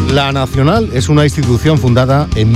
La Nacional es una institución fundada en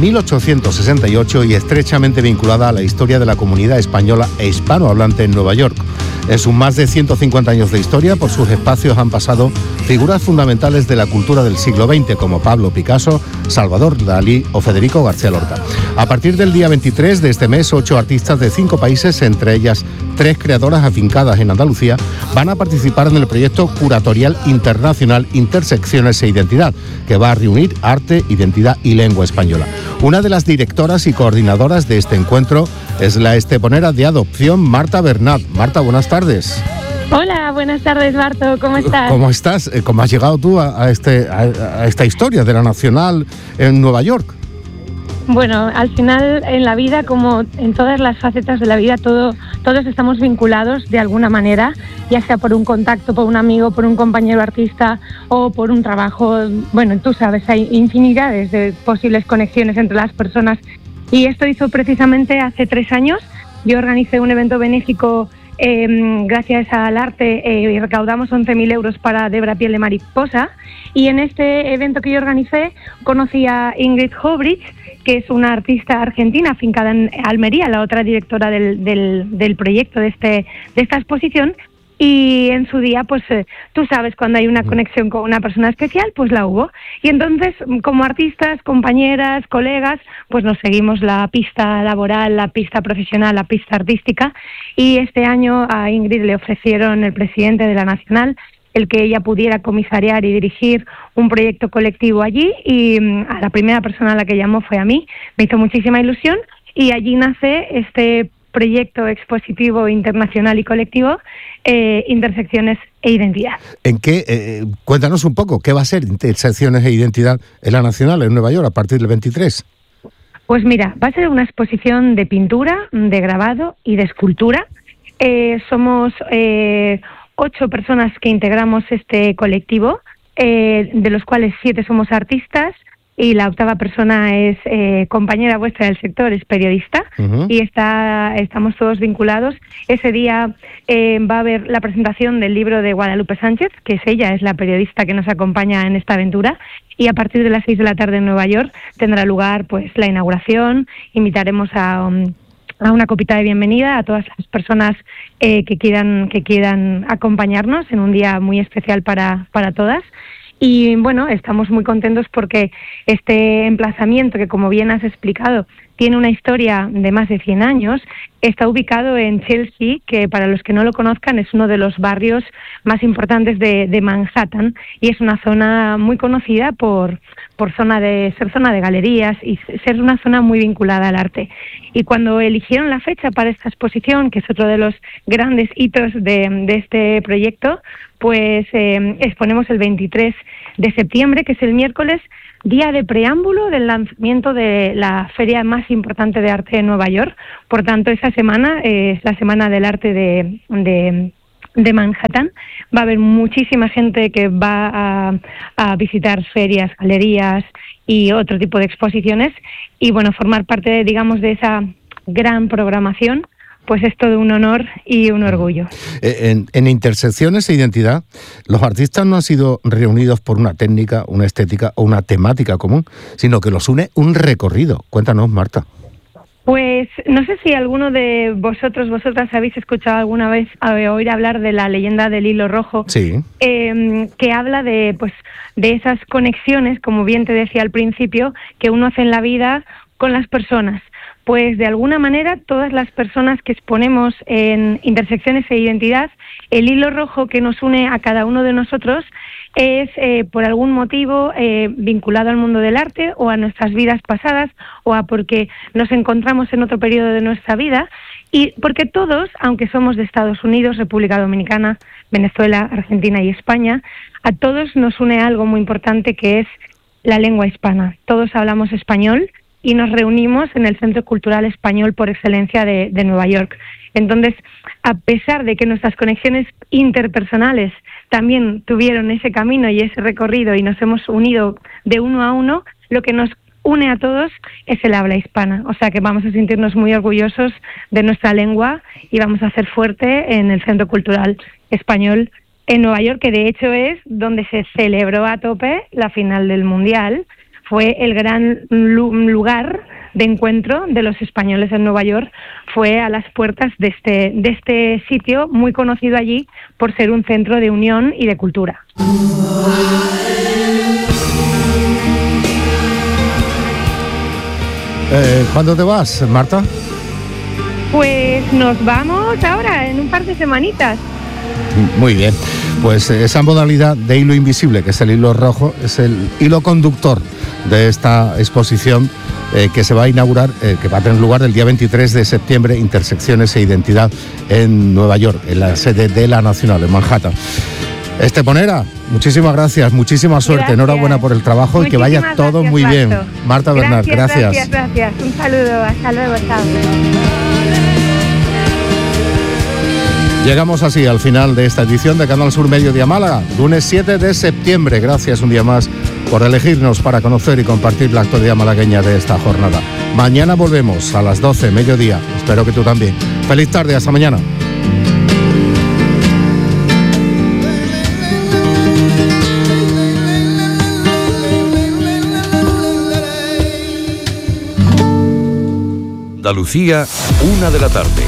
1868 y estrechamente vinculada a la historia de la comunidad española e hispanohablante en Nueva York. En sus más de 150 años de historia, por sus espacios han pasado figuras fundamentales de la cultura del siglo XX, como Pablo Picasso, Salvador Dalí o Federico García Lorca. A partir del día 23 de este mes, 8 artistas de 5 países, entre ellas 3 creadoras afincadas en Andalucía, van a participar en el proyecto curatorial internacional Intersecciones e Identidad, que va a reunir arte, identidad y lengua española. Una de las directoras y coordinadoras de este encuentro es la esteponera de adopción Marta Bernat. Marta, buenas tardes. Hola, buenas tardes, Barto, ¿cómo estás? ¿Cómo estás? ¿Cómo has llegado tú a esta historia de la Nacional en Nueva York? Bueno, al final en la vida, como en todas las facetas de la vida, todos estamos vinculados de alguna manera, ya sea por un contacto, por un amigo, por un compañero artista o por un trabajo. Bueno, tú sabes, hay infinidades de posibles conexiones entre las personas, y esto hizo precisamente hace 3 años. Yo organicé un evento benéfico gracias al arte y recaudamos 11.000 euros para Debra Piel de Mariposa, y en este evento que yo organicé conocí a Ingrid Hobrich, que es una artista argentina afincada en Almería, la otra directora del proyecto de esta exposición. Y en su día, pues tú sabes, cuando hay una conexión con una persona especial, pues la hubo. Y entonces, como artistas, compañeras, colegas, pues nos seguimos la pista laboral, la pista profesional, la pista artística. Y este año a Ingrid le ofrecieron el presidente de la Nacional el que ella pudiera comisariar y dirigir un proyecto colectivo allí, y a la primera persona a la que llamó fue a mí. Me hizo muchísima ilusión y allí nace este proyecto expositivo internacional y colectivo, Intersecciones e Identidad. ¿En qué? Cuéntanos un poco, ¿qué va a ser Intersecciones e Identidad en la Nacional en Nueva York a partir del 23? Pues mira, va a ser una exposición de pintura, de grabado y de escultura. Somos 8 personas que integramos este colectivo, de los cuales 7 somos artistas, y la 8ª persona es compañera vuestra del sector, es periodista. Uh-huh. Y estamos todos vinculados. Ese día va a haber la presentación del libro de Guadalupe Sánchez, que es la periodista que nos acompaña en esta aventura, y a partir de las 6 de la tarde en Nueva York tendrá lugar pues la inauguración. Invitaremos a una copita de bienvenida a todas las personas que quieran acompañarnos en un día muy especial para todas. Y bueno, estamos muy contentos porque este emplazamiento, que como bien has explicado, tiene una historia de más de 100 años, está ubicado en Chelsea, que para los que no lo conozcan es uno de los barrios más importantes de Manhattan, y es una zona muy conocida por ser zona de galerías y ser una zona muy vinculada al arte. Y cuando eligieron la fecha para esta exposición, que es otro de los grandes hitos de este proyecto, pues exponemos el 23 de septiembre, que es el miércoles, día de preámbulo del lanzamiento de la feria más importante de arte de Nueva York. Por tanto, esa semana es la Semana del Arte de Manhattan. Va a haber muchísima gente que va a visitar ferias, galerías y otro tipo de exposiciones, y bueno, formar parte, digamos, de esa gran programación, pues es todo un honor y un orgullo. En Intersecciones e Identidad, los artistas no han sido reunidos por una técnica, una estética o una temática común, sino que los une un recorrido. Cuéntanos, Marta. Pues no sé si alguno de vosotras habéis escuchado alguna vez oír hablar de la leyenda del hilo rojo. Sí. Que habla de esas conexiones, como bien te decía al principio, que uno hace en la vida con las personas. Pues de alguna manera todas las personas que exponemos en Intersecciones e Identidad, el hilo rojo que nos une a cada uno de nosotros es por algún motivo vinculado al mundo del arte o a nuestras vidas pasadas, o a porque nos encontramos en otro periodo de nuestra vida, y porque todos, aunque somos de Estados Unidos, República Dominicana, Venezuela, Argentina y España, a todos nos une algo muy importante, que es la lengua hispana. Todos hablamos español y nos reunimos en el Centro Cultural Español por excelencia de Nueva York. Entonces, a pesar de que nuestras conexiones interpersonales también tuvieron ese camino y ese recorrido y nos hemos unido de uno a uno, lo que nos une a todos es el habla hispana. O sea que vamos a sentirnos muy orgullosos de nuestra lengua y vamos a hacer fuerte en el Centro Cultural Español en Nueva York, que de hecho es donde se celebró a tope la final del Mundial. Fue el gran lugar de encuentro de los españoles en Nueva York, fue a las puertas de este sitio muy conocido allí por ser un centro de unión y de cultura. ¿Cuándo te vas, Marta? Pues nos vamos ahora, en un par de semanitas. Muy bien, pues esa modalidad de hilo invisible, que es el hilo rojo, es el hilo conductor de esta exposición que se va a inaugurar, que va a tener lugar el día 23 de septiembre, Intersecciones e Identidad, en Nueva York, en la sede de la Nacional, en Manhattan. Esteponera, muchísimas gracias, muchísima suerte, gracias. Enhorabuena por el trabajo. Muchísimas y que vaya todo muy bien. Marta Bernal, gracias. Gracias. Un saludo, hasta luego, chao. Llegamos así al final de esta edición de Canal Sur Mediodía Málaga, lunes 7 de septiembre. Gracias un día más por elegirnos para conocer y compartir la actualidad malagueña de esta jornada. Mañana volvemos a las 12, mediodía. Espero que tú también. Feliz tarde, hasta mañana. Andalucía, 1 de la tarde.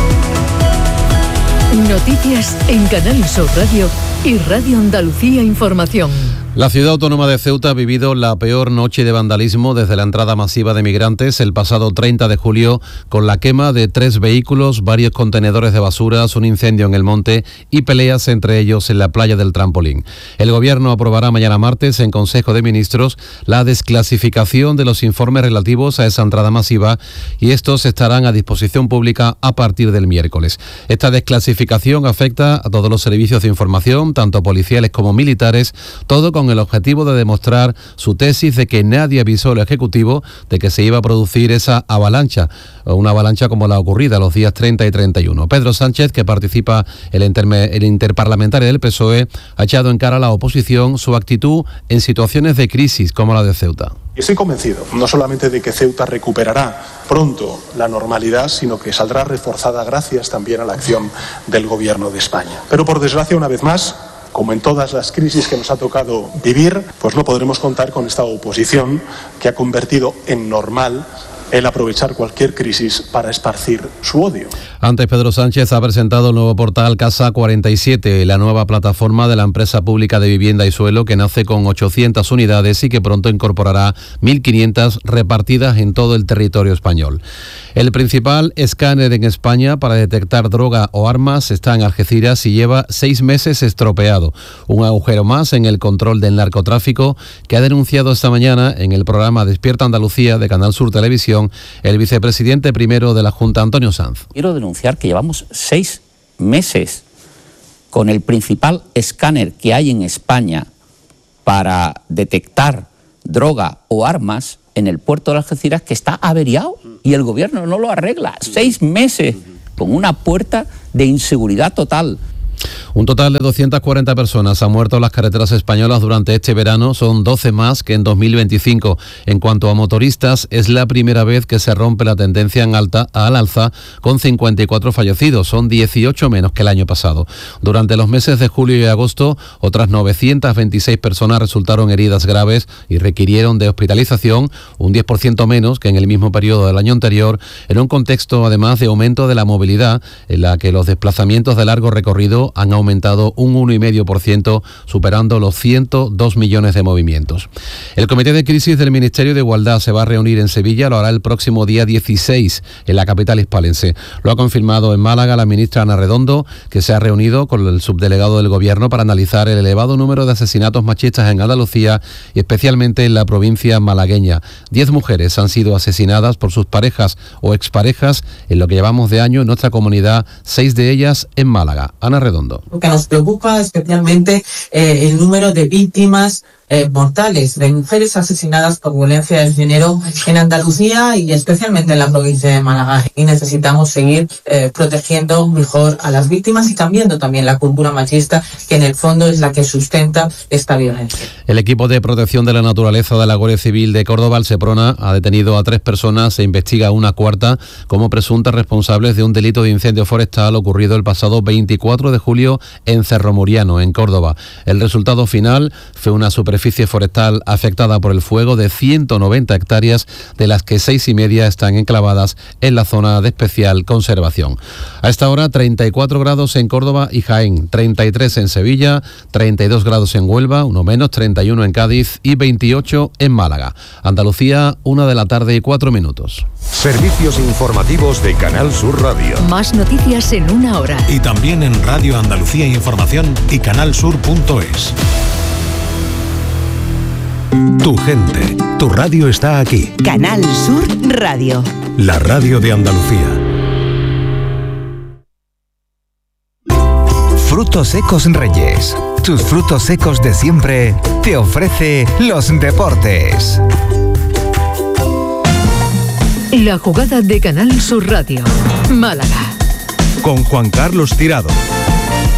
Noticias en Canal Sur Radio y Radio Andalucía Información. La ciudad autónoma de Ceuta ha vivido la peor noche de vandalismo desde la entrada masiva de migrantes el pasado 30 de julio, con la quema de 3 vehículos, varios contenedores de basuras, un incendio en el monte y peleas entre ellos en la playa del Trampolín. El Gobierno aprobará mañana martes en Consejo de Ministros la desclasificación de los informes relativos a esa entrada masiva y estos estarán a disposición pública a partir del miércoles. Esta desclasificación afecta a todos los servicios de información, tanto policiales como militares, todo con el objetivo de demostrar su tesis de que nadie avisó al Ejecutivo de que se iba a producir esa avalancha, o una avalancha como la ocurrida los días 30 y 31. Pedro Sánchez, que participa el interparlamentario del PSOE, ha echado en cara a la oposición su actitud en situaciones de crisis como la de Ceuta. Estoy convencido, no solamente de que Ceuta recuperará pronto la normalidad, sino que saldrá reforzada gracias también a la acción del Gobierno de España. Pero por desgracia, una vez más, como en todas las crisis que nos ha tocado vivir, pues no podremos contar con esta oposición que ha convertido en normal el aprovechar cualquier crisis para esparcir su odio. Antes, Pedro Sánchez ha presentado el nuevo portal Casa 47, la nueva plataforma de la empresa pública de vivienda y suelo que nace con 800 unidades y que pronto incorporará 1.500 repartidas en todo el territorio español. El principal escáner en España para detectar droga o armas está en Algeciras y lleva 6 meses estropeado. Un agujero más en el control del narcotráfico que ha denunciado esta mañana en el programa Despierta Andalucía de Canal Sur Televisión el vicepresidente primero de la Junta, Antonio Sanz. Quiero denunciar que llevamos 6 meses con el principal escáner que hay en España para detectar droga o armas en el puerto de Algeciras, que está averiado y el gobierno no lo arregla. 6 meses con una puerta de inseguridad total. Un total de 240 personas han muerto en las carreteras españolas durante este verano, son 12 más que en 2025. En cuanto a motoristas, es la primera vez que se rompe la tendencia al alza, con 54 fallecidos, son 18 menos que el año pasado. Durante los meses de julio y agosto, otras 926 personas resultaron heridas graves y requirieron de hospitalización, un 10% menos que en el mismo periodo del año anterior, en un contexto además de aumento de la movilidad, en la que los desplazamientos de largo recorrido han aumentado un 1,5%, superando los 102 millones de movimientos. El Comité de Crisis del Ministerio de Igualdad se va a reunir en Sevilla, lo hará el próximo día 16 en la capital hispalense. Lo ha confirmado en Málaga la ministra Ana Redondo, que se ha reunido con el subdelegado del Gobierno para analizar el elevado número de asesinatos machistas en Andalucía y especialmente en la provincia malagueña. 10 mujeres han sido asesinadas por sus parejas o exparejas en lo que llevamos de año en nuestra comunidad, 6 de ellas en Málaga. Ana Redondo. Lo que nos preocupa especialmente el número de víctimas mortales de mujeres asesinadas por violencia de género en Andalucía y especialmente en la provincia de Málaga. Y necesitamos seguir protegiendo mejor a las víctimas y cambiando también la cultura machista, que en el fondo es la que sustenta esta violencia. El equipo de protección de la naturaleza de la Guardia Civil de Córdoba, el Seprona, ha detenido a 3 personas e investiga a una cuarta como presuntas responsables de un delito de incendio forestal ocurrido el pasado 24 de julio en Cerro Muriano, en Córdoba. El resultado final fue una superficie forestal afectada por el fuego de 190 hectáreas, de las que 6,5 están enclavadas en la zona de especial conservación. A esta hora 34 grados en Córdoba y Jaén, 33 en Sevilla, 32 grados en Huelva, uno menos, 31 en Cádiz y 28 en Málaga. Andalucía, 1:04 p.m. Servicios informativos de Canal Sur Radio. Más noticias en una hora. Y también en Radio Andalucía Información y canalsur.es. Tu gente, tu radio está aquí. Canal Sur Radio. La radio de Andalucía. Frutos secos Reyes. Tus frutos secos de siempre te ofrece los deportes. La jugada de Canal Sur Radio. Málaga. Con Juan Carlos Tirado.